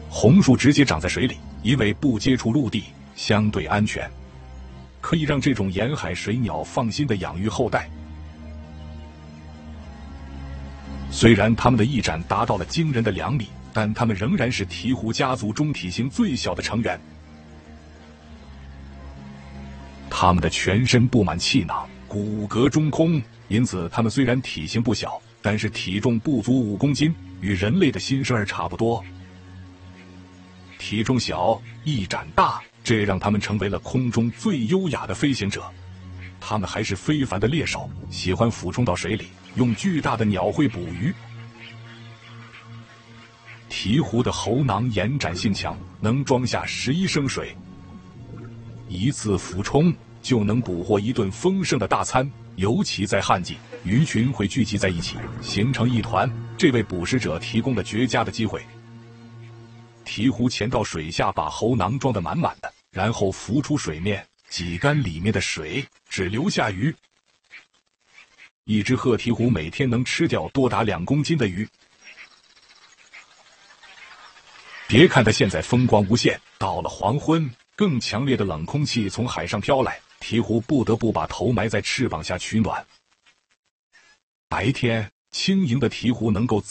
红树直接长在水里，因为不接触陆地，相对安全，可以让这种沿海水鸟放心地养育后代。虽然它们的翼展达到了惊人的2米，但它们仍然是鹈鹕家族中体型最小的成员。它们的全身布满气囊，骨骼中空，因此它们虽然体型不小，但是体重不足5公斤，与人类的新生儿差不多。体重小，翼展大，这让它们成为了空中最优雅的飞行者。它们还是非凡的猎手，喜欢俯冲到水里，用巨大的鸟喙捕鱼。鹈鹕的喉囊延展性强，能装下11升水，一次俯冲就能捕获一顿丰盛的大餐。尤其在旱季，鱼群会聚集在一起，形成一团，这为捕食者提供了绝佳的机会。鹈鹕潜到水下，把喉囊装得满满的，然后浮出水面，挤干里面的水，只留下鱼。一只褐鹈鹕每天能吃掉多达2公斤的鱼。别看它现在风光无限，到了黄昏，更强烈的冷空气从海上飘来，鹈鹕不得不把头埋在翅膀下取暖。白天，轻盈的鹈鹕能够